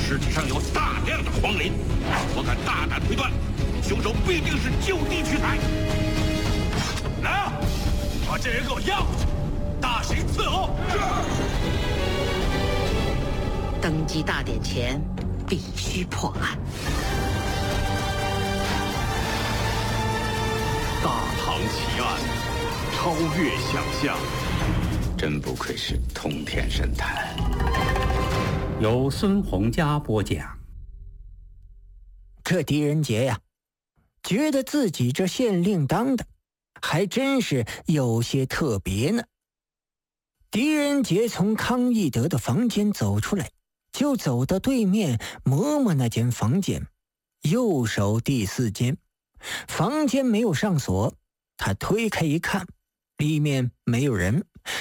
尸体上有大量的黄磷，我敢大胆推断，凶手必定是就地取材。来啊，把这人给我押回去，大刑伺候。 登基大典前必须破案。 大唐奇案，超越想象。 真不愧是通天神探。 由孙洪佳播讲。 这狄仁杰呀，觉得自己这县令当的还真是有些特别呢。狄仁杰从康义德的房间走出来，就走到对面嬷嬷那间房间，右手第4间。房间没有上锁，他推开一看，里面没有人。